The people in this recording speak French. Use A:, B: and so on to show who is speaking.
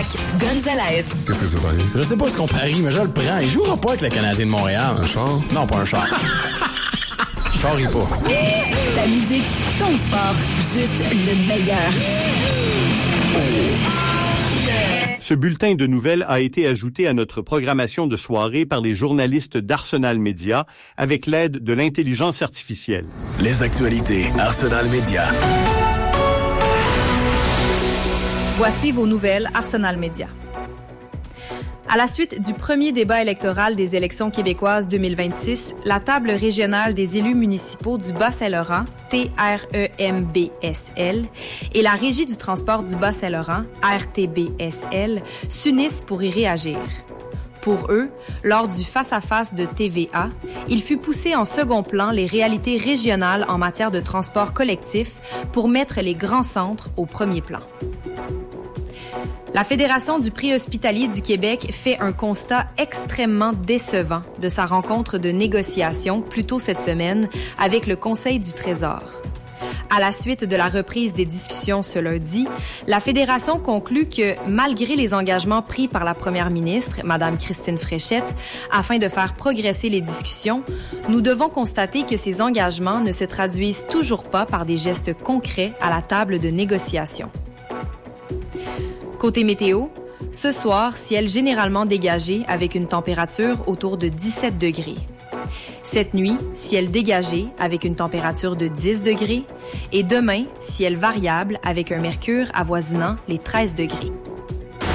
A: Gonzalez.
B: Qu'est-ce que c'est pareil?
C: Je sais pas ce qu'on parie, mais je le prends. Il jouera pas avec le Canadien de Montréal.
B: Un char?
C: Non, pas un char. Je parie pas.
A: Ta musique, ton sport, juste le meilleur.
D: Ce bulletin de nouvelles a été ajouté à notre programmation de soirée par les journalistes d'Arsenal Média avec l'aide de l'intelligence artificielle.
E: Les actualités Arsenal Média.
F: Voici vos nouvelles Arsenal Média. À la suite du premier débat électoral des élections québécoises 2026, la table régionale des élus municipaux du Bas-Saint-Laurent, TREMBSL, et la Régie du transport du Bas-Saint-Laurent, RTBSL, s'unissent pour y réagir. Pour eux, lors du face-à-face de TVA, il fut poussé en second plan les réalités régionales en matière de transport collectif pour mettre les grands centres au premier plan. La Fédération du prix hospitalier du Québec fait un constat extrêmement décevant de sa rencontre de négociation plus tôt cette semaine avec le Conseil du Trésor. À la suite de la reprise des discussions ce lundi, la Fédération conclut que, malgré les engagements pris par la première ministre, Mme Christine Fréchette, afin de faire progresser les discussions, nous devons constater que ces engagements ne se traduisent toujours pas par des gestes concrets à la table de négociation. Côté météo, ce soir, ciel généralement dégagé avec une température autour de 17 degrés. Cette nuit, ciel dégagé avec une température de 10 degrés. Et demain, ciel variable avec un mercure avoisinant les 13 degrés.